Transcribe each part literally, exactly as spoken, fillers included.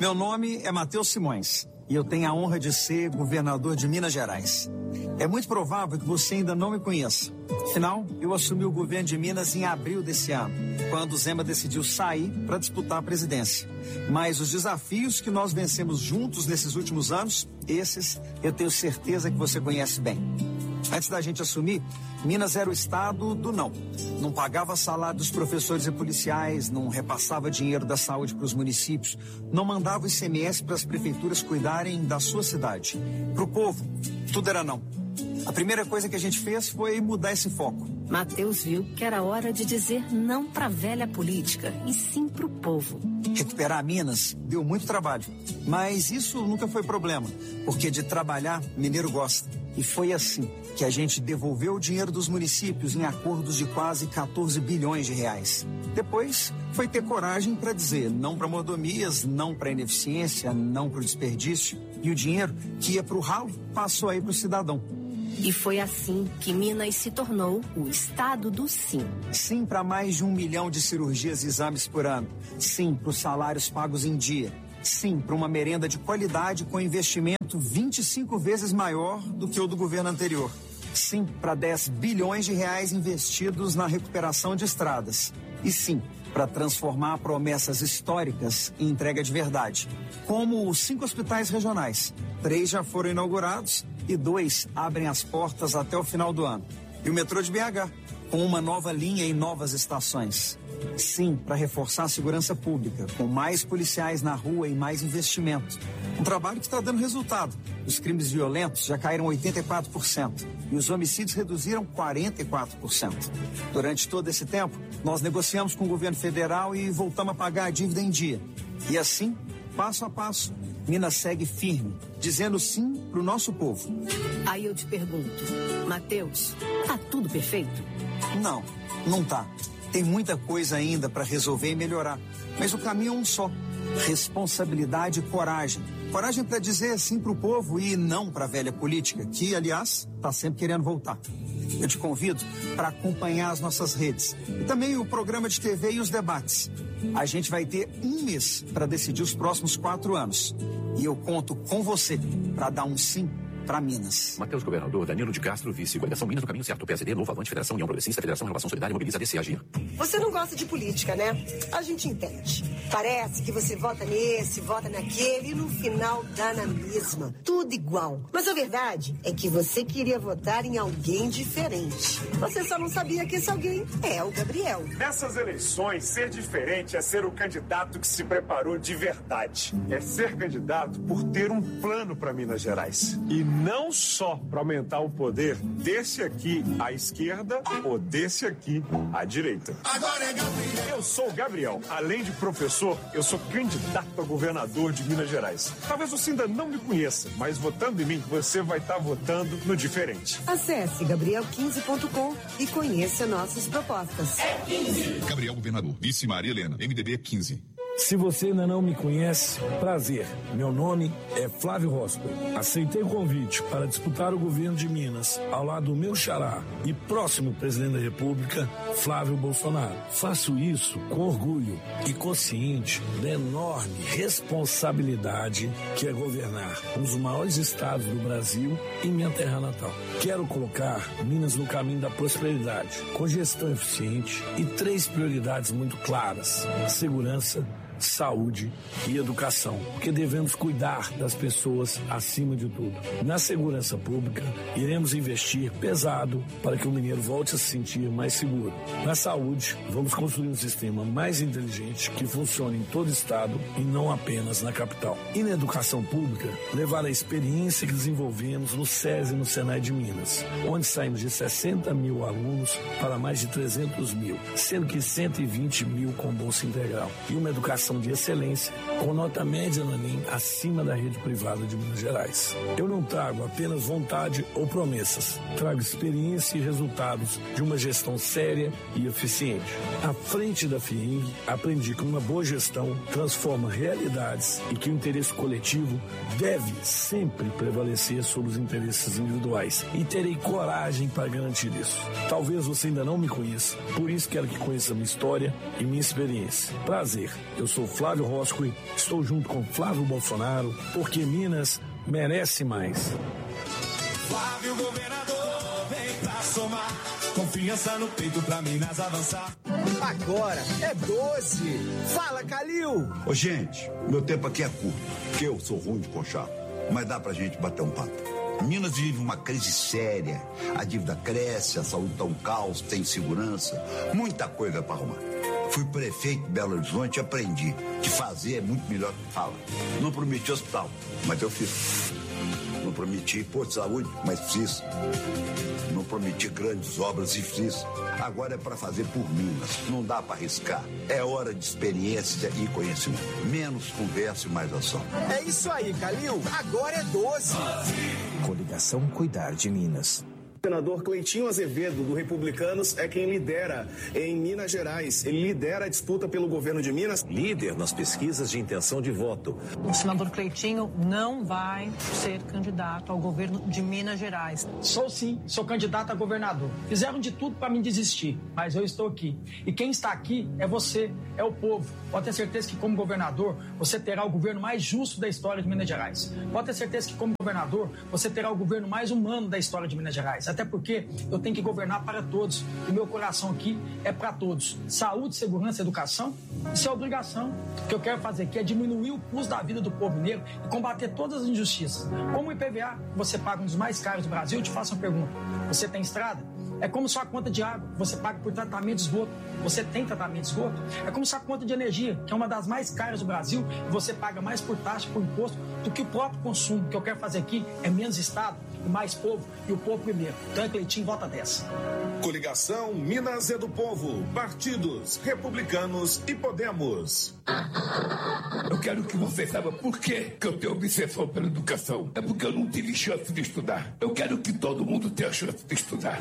Meu nome é Matheus Simões e eu tenho a honra de ser governador de Minas Gerais. É muito provável que você ainda não me conheça. Afinal, eu assumi o governo de Minas em abril desse ano, quando o Zema decidiu sair para disputar a presidência. Mas os desafios que nós vencemos juntos nesses últimos anos, esses eu tenho certeza que você conhece bem. Antes da gente assumir, Minas era o estado do não. Não pagava salário dos professores e policiais, não repassava dinheiro da saúde para os municípios, não mandava o I C M S para as prefeituras cuidarem da sua cidade. Para o povo, tudo era não. A primeira coisa que a gente fez foi mudar esse foco. Matheus viu que era hora de dizer não para a velha política e sim para o povo. Recuperar Minas deu muito trabalho, mas isso nunca foi problema, porque de trabalhar, mineiro gosta. E foi assim que a gente devolveu o dinheiro dos municípios em acordos de quase quatorze bilhões de reais. Depois foi ter coragem para dizer não para mordomias, não para ineficiência, não para o desperdício. E o dinheiro que ia para o ralo passou aí para o cidadão. E foi assim que Minas se tornou o estado do sim. Sim para mais de um milhão de cirurgias e exames por ano. Sim para os salários pagos em dia. Sim para uma merenda de qualidade com investimento vinte e cinco vezes maior do que o do governo anterior. Sim para dez bilhões de reais investidos na recuperação de estradas. E sim para transformar promessas históricas em entrega de verdade. Como os cinco hospitais regionais. Três já foram inaugurados e dois abrem as portas até o final do ano. E o metrô de B H, com uma nova linha e novas estações. Sim, para reforçar a segurança pública, com mais policiais na rua e mais investimento. Um trabalho que está dando resultado. Os crimes violentos já caíram oitenta e quatro por cento e os homicídios reduziram quarenta e quatro por cento. Durante todo esse tempo, nós negociamos com o governo federal e voltamos a pagar a dívida em dia. E assim, passo a passo, Minas segue firme, dizendo sim para o nosso povo. Aí eu te pergunto, Matheus, tá tudo perfeito? Não, não tá. Tem muita coisa ainda para resolver e melhorar. Mas o caminho é um só. Responsabilidade e coragem. Coragem para dizer sim para o povo e não para a velha política, que, aliás, está sempre querendo voltar. Eu te convido para acompanhar as nossas redes e também o programa de T V e os debates. A gente vai ter um mês para decidir os próximos quatro anos. E eu conto com você para dar um sim para Minas. Matheus Governador, Danilo de Castro, vice. Coligação Minas no caminho certo. P S D, Novo Avante, Federação União Progressista, Federação Relação Solidária, Mobiliza, D C, Agir. Você não gosta de política, né? A gente entende. Parece que você vota nesse, vota naquele e no final dá na mesma. Tudo igual. Mas a verdade é que você queria votar em alguém diferente. Você só não sabia que esse alguém é o Gabriel. Nessas eleições, ser diferente é ser o candidato que se preparou de verdade. É ser candidato por ter um plano para Minas Gerais. E não só para aumentar o poder desse aqui à esquerda ou desse aqui à direita. Agora é Gabriel. Eu sou o Gabriel. Além de professor, eu sou candidato a governador de Minas Gerais. Talvez você ainda não me conheça, mas votando em mim, você vai estar votando no diferente. Acesse gabriel quinze ponto com e conheça nossas propostas. É quinze. Gabriel Governador, vice Maria Helena, M D B quinze. Se você ainda não me conhece, prazer. Meu nome é Flávio Rosper. Aceitei o convite para disputar o governo de Minas ao lado do meu xará e próximo presidente da República, Flávio Bolsonaro. Faço isso com orgulho e consciente da enorme responsabilidade que é governar um dos maiores estados do Brasil em minha terra natal. Quero colocar Minas no caminho da prosperidade, com gestão eficiente e três prioridades muito claras: segurança, saúde e educação, porque devemos cuidar das pessoas acima de tudo. Na segurança pública, iremos investir pesado para que o mineiro volte a se sentir mais seguro. Na saúde, vamos construir um sistema mais inteligente que funcione em todo o estado e não apenas na capital. E na educação pública, levar a experiência que desenvolvemos no SESI e no Senai de Minas, onde saímos de sessenta mil alunos para mais de trezentos mil, sendo que cento e vinte mil com bolsa integral. E uma educação de excelência, com nota média no Enem acima da rede privada de Minas Gerais. Eu não trago apenas vontade ou promessas, trago experiência e resultados de uma gestão séria e eficiente. À frente da F I E N G, aprendi que uma boa gestão transforma realidades e que o interesse coletivo deve sempre prevalecer sobre os interesses individuais. E terei coragem para garantir isso. Talvez você ainda não me conheça, por isso quero que conheça minha história e minha experiência. Prazer, eu sou sou Flávio Roscoe, estou junto com Flávio Bolsonaro, porque Minas merece mais. Flávio governador, vem pra somar, confiança no peito pra Minas avançar. Agora é doze. Fala, Calil. Ô, gente, meu tempo aqui é curto, porque eu sou ruim de conchar, mas dá pra gente bater um papo. Minas vive uma crise séria, a dívida cresce, a saúde tá um caos, tem insegurança, muita coisa pra arrumar. Fui prefeito de Belo Horizonte e aprendi que fazer é muito melhor que falar. Não prometi hospital, mas eu fiz. Não prometi posto de saúde, mas fiz. Não prometi grandes obras e fiz. Agora é para fazer por Minas. Não dá para arriscar. É hora de experiência e conhecimento. Menos conversa e mais ação. É isso aí, Calil. Agora é doze. Coligação Cuidar de Minas. O senador Cleitinho Azevedo, do Republicanos, é quem lidera em Minas Gerais. Ele lidera a disputa pelo governo de Minas. Líder nas pesquisas de intenção de voto. O senador Cleitinho não vai ser candidato ao governo de Minas Gerais. Sou sim, sou candidato a governador. Fizeram de tudo para me desistir, mas eu estou aqui. E quem está aqui é você, é o povo. Pode ter certeza que como governador, você terá o governo mais justo da história de Minas Gerais. Pode ter certeza que como governador, você terá o governo mais humano da história de Minas Gerais. Até porque eu tenho que governar para todos. E meu coração aqui é para todos. Saúde, segurança, educação, isso é obrigação. O que eu quero fazer aqui é diminuir o custo da vida do povo mineiro e combater todas as injustiças. Como o I P V A, você paga um dos mais caros do Brasil, eu te faço uma pergunta. Você tem estrada? É como sua conta de água, você paga por tratamento de esgoto. Você tem tratamento de esgoto? É como sua conta de energia, que é uma das mais caras do Brasil, e você paga mais por taxa, por imposto, do que o próprio consumo. O que eu quero fazer aqui é menos Estado e mais povo, e o povo primeiro. Então, Cleitinho, vota dessa. Coligação Minas é do Povo. Partidos Republicanos e Podemos. Eu quero que você saiba por que que eu tenho obsessão pela educação. É porque eu não tive chance de estudar. Eu quero que todo mundo tenha chance de estudar.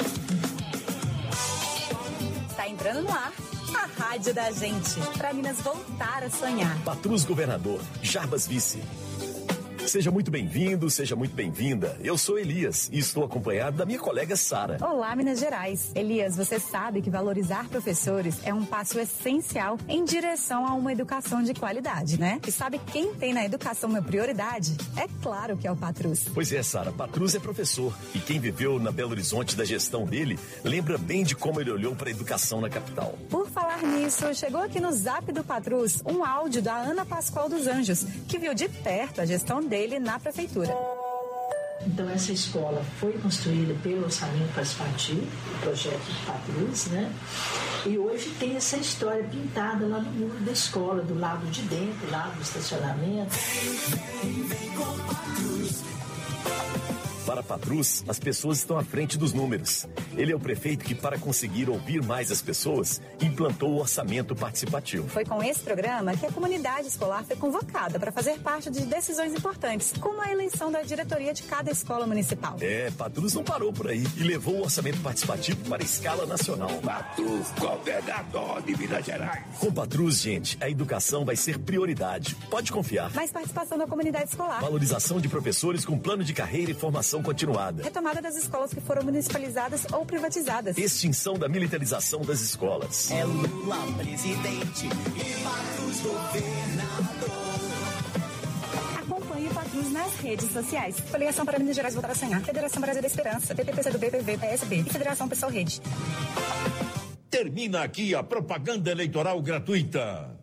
Está entrando no ar a rádio da gente, para Minas voltar a sonhar. Patrus Governador, Jarbas Vice. Seja muito bem-vindo, seja muito bem-vinda. Eu sou Elias e estou acompanhado da minha colega Sara. Olá, Minas Gerais. Elias, você sabe que valorizar professores é um passo essencial em direção a uma educação de qualidade, né? E sabe quem tem na educação uma prioridade? É claro que é o Patrus. Pois é, Sara, Patrus é professor e quem viveu na Belo Horizonte da gestão dele lembra bem de como ele olhou para a educação na capital. Por falar nisso, chegou aqui no Zap do Patrus um áudio da Ana Pascoal dos Anjos, que viu de perto a gestão dele na prefeitura. Então essa escola foi construída pelo orçamento participativo, o projeto de Patrus, né? E hoje tem essa história pintada lá no muro da escola, do lado de dentro, lá do estacionamento. Vem, vem com Patrus. Para Patrus, as pessoas estão à frente dos números. Ele é o prefeito que, para conseguir ouvir mais as pessoas, implantou o orçamento participativo. Foi com esse programa que a comunidade escolar foi convocada para fazer parte de decisões importantes, como a eleição da diretoria de cada escola municipal. É, Patrus não parou por aí e levou o orçamento participativo para a escala nacional. Patrus, governador de Minas Gerais. Com Patrus, gente, a educação vai ser prioridade. Pode confiar. Mais participação da comunidade escolar. Valorização de professores com plano de carreira e formação continuada. Retomada das escolas que foram municipalizadas ou privatizadas. Extinção da militarização das escolas. É Lula presidente e Patrus governador. Acompanhe o Patrus nas redes sociais. Coligação para Minas Gerais Voltar a Sonhar. Federação Brasil da Esperança. P T, P C do B, P V, P S B. E Federação Pessoal Rede. Termina aqui a propaganda eleitoral gratuita.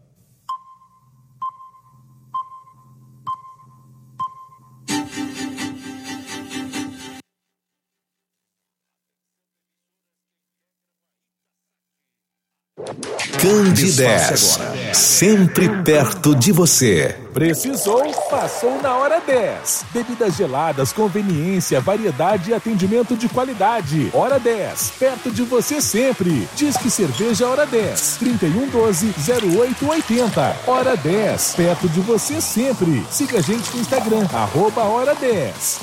Candidez, sempre perto de você. Precisou? Passou na hora dez. Bebidas geladas, conveniência, variedade e atendimento de qualidade. Hora dez, perto de você sempre. Disque Cerveja Hora dez, trinta e um doze, zero oito oitenta. Hora dez, perto de você sempre. Siga a gente no Instagram, arroba Hora dez.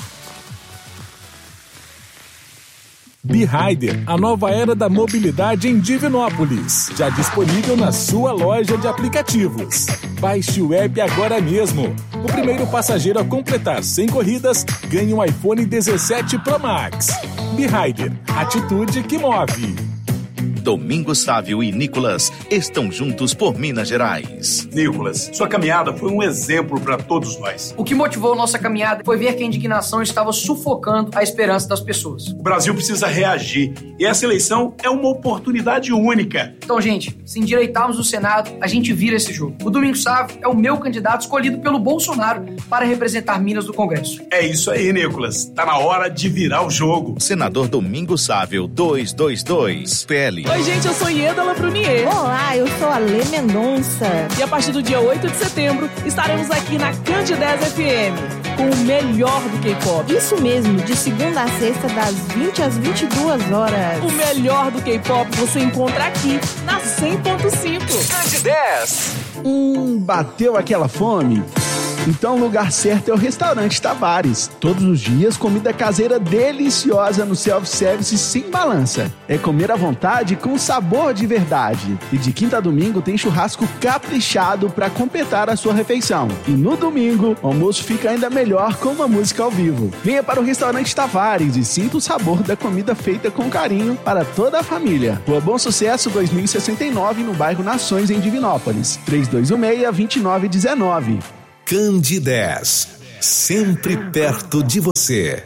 B-Rider, a nova era da mobilidade em Divinópolis. Já disponível na sua loja de aplicativos. Baixe o app agora mesmo. O primeiro passageiro a completar cem corridas ganha um iPhone dezessete Pro Max. B-Rider, atitude que move. Domingos Sávio e Nicolas estão juntos por Minas Gerais. Nicolas, sua caminhada foi um exemplo para todos nós. O que motivou nossa caminhada foi ver que a indignação estava sufocando a esperança das pessoas. O Brasil precisa reagir e essa eleição é uma oportunidade única. Então, gente, se endireitarmos o Senado, a gente vira esse jogo. O Domingos Sávio é o meu candidato escolhido pelo Bolsonaro para representar Minas no Congresso. É isso aí, Nicolas. Tá na hora de virar o jogo. Senador Domingos Sávio, duzentos e vinte e dois, P L. Oi, gente, eu sou Ieda Labrunier. Olá, eu sou a Lê Mendonça. E a partir do dia oito de setembro, estaremos aqui na Candidez F M, com o melhor do K-pop. Isso mesmo, de segunda a sexta, das vinte às vinte e duas horas. O melhor do K-pop você encontra aqui, na cem ponto cinco. Candidez! Hum, bateu aquela fome? Então o lugar certo é o Restaurante Tavares. Todos os dias, comida caseira deliciosa no self-service sem balança. É comer à vontade com sabor de verdade. E de quinta a domingo tem churrasco caprichado para completar a sua refeição. E no domingo, o almoço fica ainda melhor com uma música ao vivo. Venha para o Restaurante Tavares e sinta o sabor da comida feita com carinho para toda a família. Rua Bom Sucesso dois mil e sessenta e nove, no bairro Nações, em Divinópolis. três dois um seis, dois nove um nove. Candidez, sempre perto de você.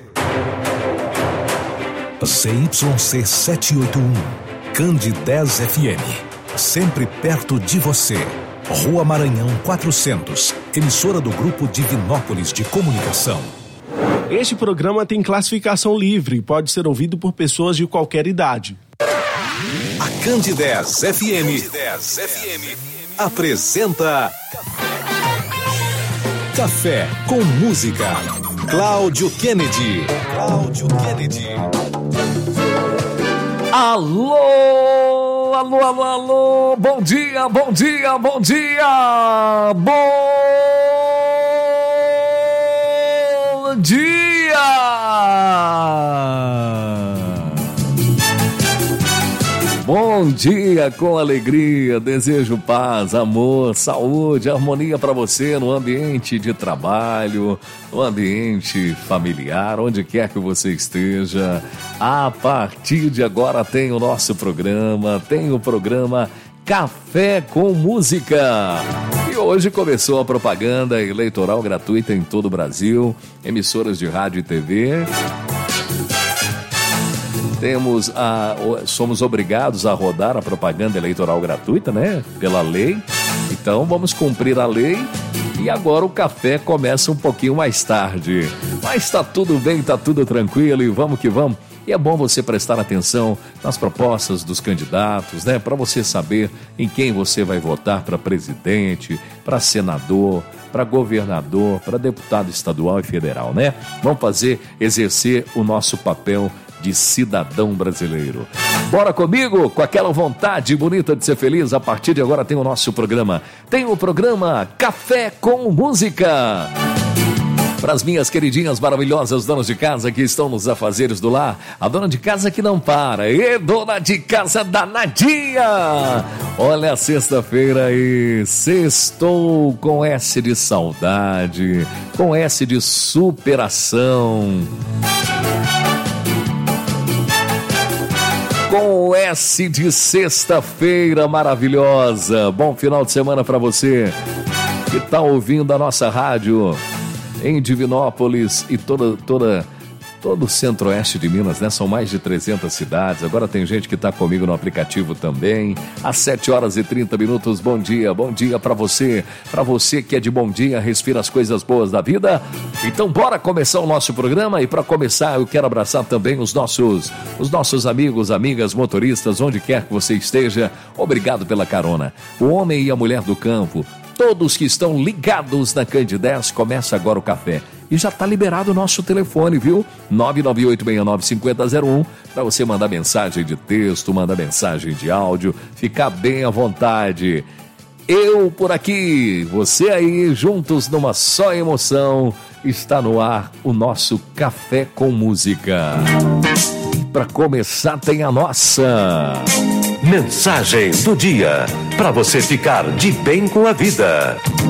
C Y C setecentos e oitenta e um, Candidez F M, sempre perto de você. Rua Maranhão quatrocentos, emissora do Grupo Divinópolis de Comunicação. Este programa tem classificação livre e pode ser ouvido por pessoas de qualquer idade. A Candidez F M, Candidez F M apresenta Café com Música. Cláudio Kennedy. Cláudio Kennedy. Alô, alô, alô, alô. Bom dia, bom dia, bom dia. Bom dia. Bom dia com alegria, desejo paz, amor, saúde, harmonia para você no ambiente de trabalho, no ambiente familiar, onde quer que você esteja. A partir de agora tem o nosso programa, tem o programa Café com Música. E hoje começou a propaganda eleitoral gratuita em todo o Brasil, emissoras de rádio e T V. Temos a, somos obrigados a rodar a propaganda eleitoral gratuita, né? Pela lei. Então vamos cumprir a lei. E agora o café começa um pouquinho mais tarde. Mas tá tudo bem, tá tudo tranquilo e vamos que vamos. E é bom você prestar atenção nas propostas dos candidatos, né? Para você saber em quem você vai votar para presidente, para senador, para governador, para deputado estadual e federal, né? Vamos fazer, exercer o nosso papel de cidadão brasileiro. Bora comigo, com aquela vontade bonita de ser feliz. A partir de agora tem o nosso programa. Tem o programa Café com Música. Para as minhas queridinhas maravilhosas donas de casa que estão nos afazeres do lar, a dona de casa que não para, e dona de casa danadinha. Olha a sexta-feira aí, sextou com S de saudade, com S de superação, com S de sexta-feira maravilhosa. Bom final de semana para você que está ouvindo a nossa rádio em Divinópolis e toda, toda, todo o centro-oeste de Minas, né? São mais de trezentas cidades. Agora tem gente que está comigo no aplicativo também. Às sete horas e trinta minutos, bom dia, bom dia para você. Para você que é de bom dia, respira as coisas boas da vida. Então bora começar o nosso programa. E para começar eu quero abraçar também os nossos, os nossos amigos, amigas, motoristas, onde quer que você esteja. Obrigado pela carona. O homem e a mulher do campo, todos que estão ligados na Candidez, começa agora o café. E já está liberado o nosso telefone, viu? nove nove oito seis nove cinco zero zero um, para você mandar mensagem de texto, mandar mensagem de áudio, ficar bem à vontade. Eu por aqui, você aí, juntos numa só emoção, está no ar o nosso Café com Música. Para começar tem a nossa mensagem do dia, para você ficar de bem com a vida.